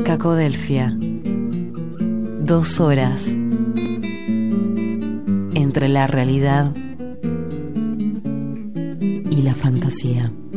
Cacodelfia. 2 horas entre la realidad y la fantasía.